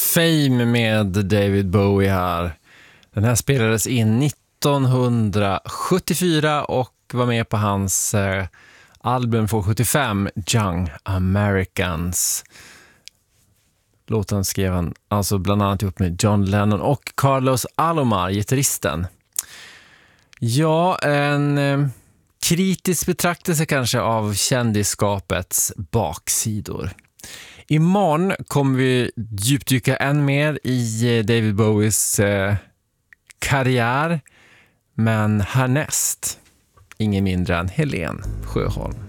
Fame med David Bowie här. Den här spelades in 1974 och var med på hans album från 75, Young Americans. Låten skrev han alltså bland annat ihop med John Lennon och Carlos Alomar, gitarristen. Ja, en kritisk betraktelse kanske av kändisskapets baksidor. Imorgon kommer vi djupdyka än mer i David Bowies karriär. Men härnäst, ingen mindre än Helen Sjöholm.